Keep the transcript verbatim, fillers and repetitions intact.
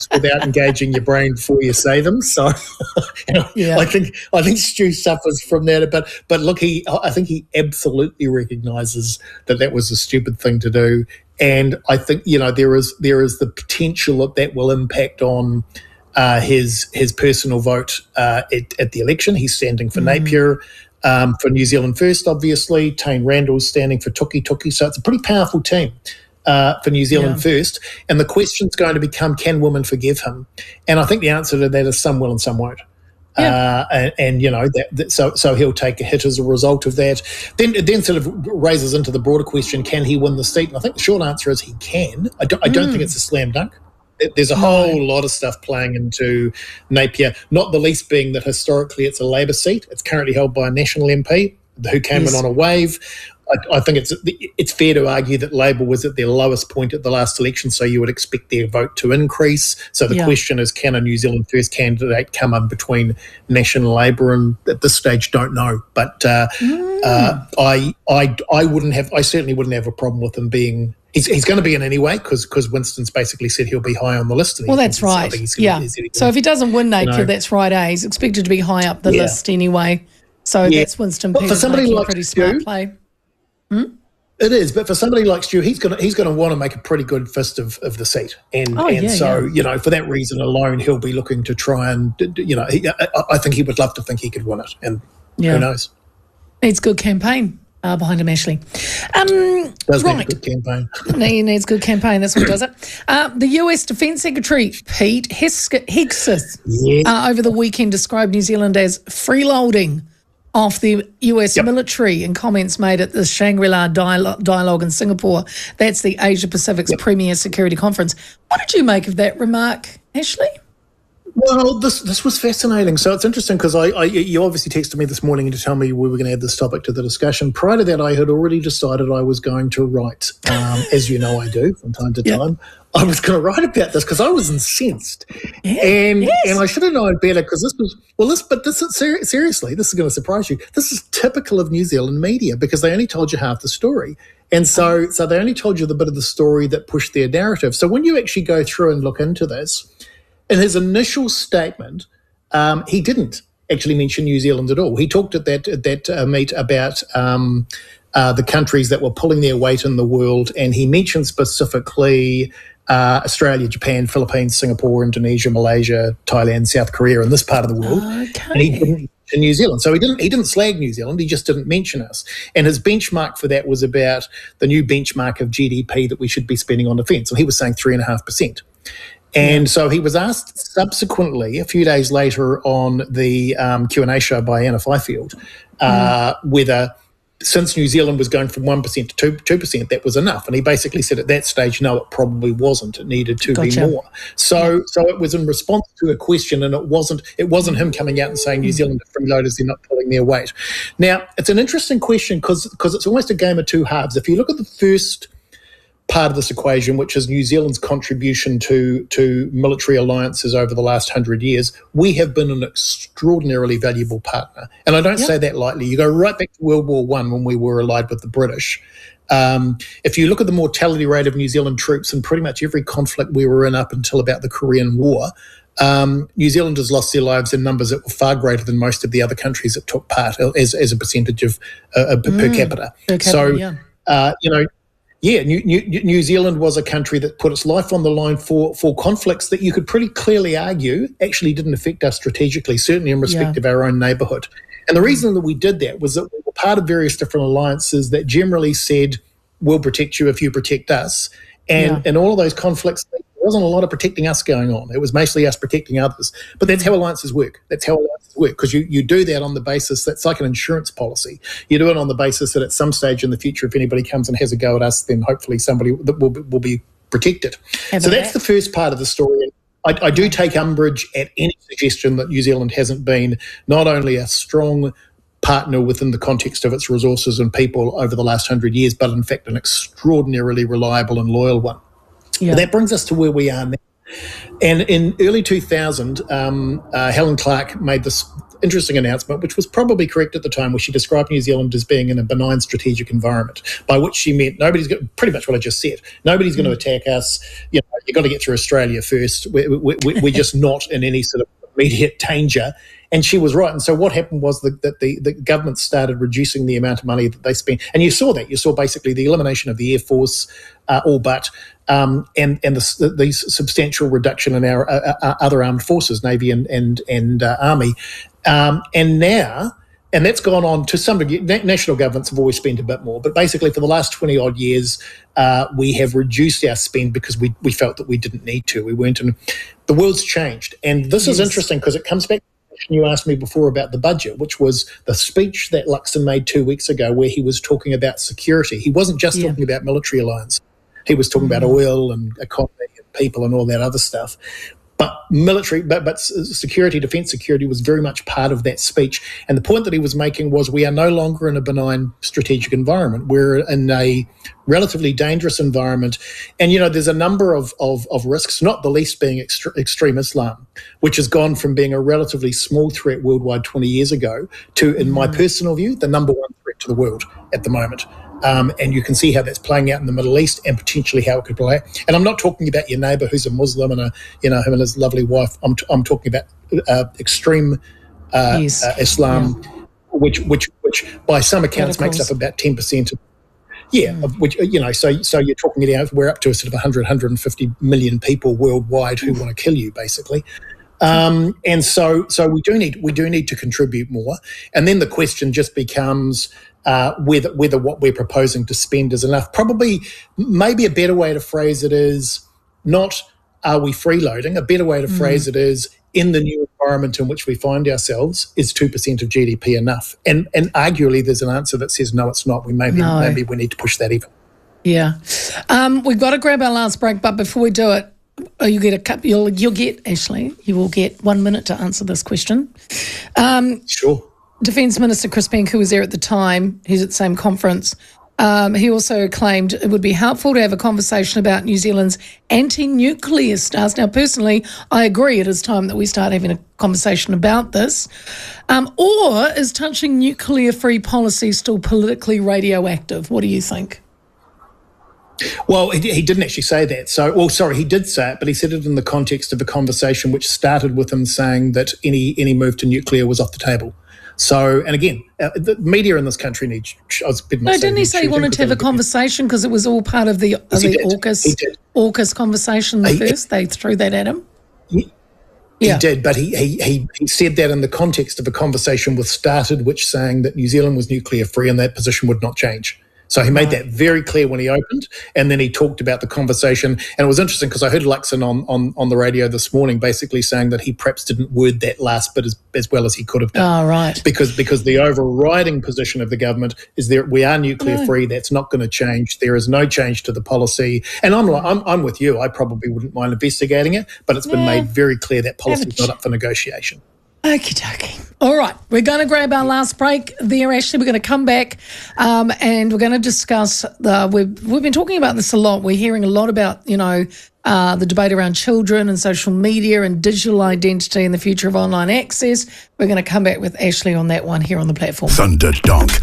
without engaging your brain before you say them. So you know, yeah. I think I think Stu suffers from that. But but look, he I think he absolutely recognises that that was a stupid thing to do, and I think you know there is there is the potential that that will impact on uh, his his personal vote uh, at, at the election. He's standing for mm. Napier. Um, for New Zealand First, obviously. Tane Randall's standing for Tuki Tuki. So it's a pretty powerful team uh, for New Zealand yeah. First. And the question's going to become, can women forgive him? And I think the answer to that is some will and some won't. Yeah. Uh, and, and, you know, that, that, so so he'll take a hit as a result of that. Then it then sort of raises into the broader question, can he win the seat? And I think the short answer is he can. I don't, I don't mm. think it's a slam dunk. There's a whole no. lot of stuff playing into Napier, not the least being that historically it's a Labor seat. It's currently held by a National M P who came yes. in on a wave. I, I think it's it's fair to argue that Labor was at their lowest point at the last election, so you would expect their vote to increase. So the yeah. question is, can a New Zealand First candidate come in between National Labor? And at this stage, don't know. But uh, mm. uh, I I I wouldn't have. I certainly wouldn't have a problem with him being. He's, he's going to be in anyway because because Winston's basically said he'll be high on the list. And well, that's right. Yeah. So if he doesn't win Napier, you know, that's right. Eh? He's expected to be high up the yeah. list anyway. So yeah. that's Winston Peters for somebody making like a pretty Stu, smart play. Hmm? It is, but for somebody like Stu, he's going to he's going to want to make a pretty good fist of, of the seat, and oh, and yeah, so yeah. you know for that reason alone, he'll be looking to try and you know he, I, I think he would love to think he could win it, and yeah. who knows? Needs good campaign. Uh, behind him, Ashley. Um, does right. need a good campaign. He needs good campaign. That's what does it. Uh, the U S Defence Secretary, Pete Hegseth, yeah. uh, over the weekend described New Zealand as freeloading off the U S yep. military in comments made at the Shangri-La Dialogue, Dialogue in Singapore. That's the Asia Pacific's yep. premier security conference. What did you make of that remark, Ashley? Well, this this was fascinating. So it's interesting because I, I you obviously texted me this morning to tell me we were going to add this topic to the discussion. Prior to that, I had already decided I was going to write, um, as you know I do from time to time. Yep. I was going to write about this because I was incensed, yeah, and yes. and I should have known better because this was well. This but this is ser- seriously, this is going to surprise you. This is typical of New Zealand media because they only told you half the story, and so so they only told you the bit of the story that pushed their narrative. So when you actually go through and look into this. In his initial statement, um, he didn't actually mention New Zealand at all. He talked at that at that uh, meet about um, uh, the countries that were pulling their weight in the world, and he mentioned specifically uh, Australia, Japan, Philippines, Singapore, Indonesia, Malaysia, Thailand, South Korea, in this part of the world. Okay. And he didn't mention New Zealand. So he didn't he didn't slag New Zealand, he just didn't mention us. And his benchmark for that was about the new benchmark of G D P that we should be spending on defence. And he was saying three point five percent. And so he was asked subsequently, a few days later, on the um, Q and A show by Anna Fifield, uh, mm. whether since New Zealand was going from one percent to two percent, that was enough. And he basically said at that stage, no, it probably wasn't. It needed to gotcha. be more. So yeah. so it was in response to a question, and it wasn't it wasn't him coming out and saying New Zealand are freeloaders, they're not pulling their weight. Now, it's an interesting question because because it's almost a game of two halves. If you look at the first part of this equation, which is New Zealand's contribution to to military alliances over the last hundred years, we have been an extraordinarily valuable partner. And I don't yep. say that lightly. You go right back to World War One when we were allied with the British. Um, if you look at the mortality rate of New Zealand troops in pretty much every conflict we were in up until about the Korean War, um, New Zealanders lost their lives in numbers that were far greater than most of the other countries that took part as, as a percentage of uh, mm, per capita. Per capita so, yeah. uh, you know, Yeah, New, New, New Zealand was a country that put its life on the line for, for conflicts that you could pretty clearly argue actually didn't affect us strategically, certainly in respect yeah. of our own neighbourhood. And the reason that we did that was that we were part of various different alliances that generally said, we'll protect you if you protect us. And yeah. in all of those conflicts, there wasn't a lot of protecting us going on. It was mostly us protecting others. But that's how alliances work. That's how alliances work, because you, you do that on the basis, that's like an insurance policy. You do it on the basis that at some stage in the future, if anybody comes and has a go at us, then hopefully somebody will, will be protected. Have so that's that. the first part of the story. I, I do take umbrage at any suggestion that New Zealand hasn't been not only a strong partner within the context of its resources and people over the last hundred years, but in fact an extraordinarily reliable and loyal one. Yeah. That brings us to where we are now. And in early two thousand, um, uh, Helen Clark made this interesting announcement, which was probably correct at the time, where she described New Zealand as being in a benign strategic environment, by which she meant nobody's going, pretty much what I just said. Nobody's mm. going to attack us. You know, you've got to get through Australia first. We're, we're, we're just not in any sort of immediate danger. And she was right. And so what happened was that the, the, the government started reducing the amount of money that they spent. And you saw that. You saw basically the elimination of the Air Force, uh, all but, um, and and the, the, the substantial reduction in our uh, uh, other armed forces, Navy and and, and uh, Army. Um, and now, and that's gone on to some degree, national governments have always spent a bit more, but basically for the last twenty odd years, uh, we have reduced our spend because we, we felt that we didn't need to. We weren't in, the world's changed. And this yes. is interesting because it comes back to the question you asked me before about the budget, which was the speech that Luxon made two weeks ago where he was talking about security. He wasn't just yeah. talking about military alliance. He was talking mm-hmm. about oil and economy and people and all that other stuff. But military, but, but security, defence security was very much part of that speech. And the point that he was making was we are no longer in a benign strategic environment. We're in a relatively dangerous environment. And, you know, there's a number of, of, of risks, not the least being extre- extreme Islam, which has gone from being a relatively small threat worldwide twenty years ago to, in my personal view, the number one threat to the world at the moment. Um, and you can see how that's playing out in the Middle East and potentially how it could play out. And I'm not talking about your neighbour who's a Muslim and a, you know, him and his lovely wife. I'm t- I'm talking about uh, extreme uh, yes. uh, Islam, yeah. which which which by some accounts makes up about ten percent. Of, yeah, mm. of which you know, so so you're talking about we're up to a sort of one hundred, one hundred fifty million people worldwide who want to kill you, basically. Um, and so so we do need we do need to contribute more. And then the question just becomes. Uh, whether whether what we're proposing to spend is enough. Probably, maybe a better way to phrase it is not are we freeloading? A better way to mm. phrase it is in the new environment in which we find ourselves, is two percent of G D P enough? And and arguably there's an answer that says no, it's not. We maybe no. maybe we need to push that even. Yeah, um, we've got to grab our last break, but before we do it, oh, you get a cup. You'll you'll get Ashley. You will get one minute to answer this question. Um, sure. Defence Minister Chris Penk, who was there at the time, he's at the same conference, um, he also claimed it would be helpful to have a conversation about New Zealand's anti-nuclear stance. Now, personally, I agree it is time that we start having a conversation about this. Um, or is touching nuclear-free policy still politically radioactive? What do you think? Well, he, he didn't actually say that. So, well, sorry, he did say it, but he said it in the context of a conversation which started with him saying that any any move to nuclear was off the table. So, and again, uh, the media in this country needs. I was no, didn't he say he wanted to have a conversation because it was all part of the, yes, the AUKUS, AUKUS conversation he, first? He, they threw that at him? He, yeah. he did, but he, he, he, he said that in the context of a conversation with Started, which saying that New Zealand was nuclear free and that position would not change. So he made that very clear when he opened, and then he talked about the conversation. And it was interesting because I heard Luxon on, on, on the radio this morning basically saying that he perhaps didn't word that last bit as, as well as he could have done. Oh, right. Because because the overriding position of the government is that we are nuclear no. free. That's not going to change. There is no change to the policy. And I'm like, I'm, I'm with you. I probably wouldn't mind investigating it, but it's been yeah. made very clear that policy is not up for negotiation. Okie dokie. All right, we're going to grab our last break there, Ashley. We're going to come back um, and we're going to discuss, the, we've, we've been talking about this a lot. We're hearing a lot about, you know, uh, the debate around children and social media and digital identity and the future of online access. We're going to come back with Ashley on that one here on the platform. Thunderdonk.